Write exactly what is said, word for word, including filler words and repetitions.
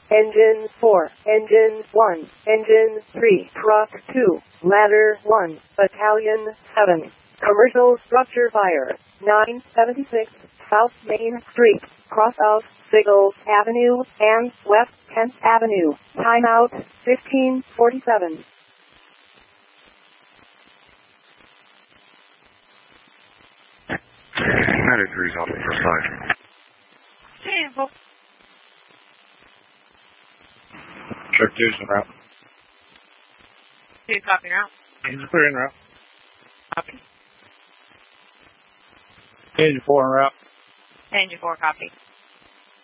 Engine four, Engine one, Engine three, Truck two, Ladder one, Battalion seven. Commercial structure fire, nine seventy-six South Main Street, cross of Siggles Avenue and West tenth Avenue. Timeout, fifteen forty-seven. ninety-three's off the first side. Check two's en route. Two copy en route. Engine three en route. Copy. Engine four en route. Engine four copy.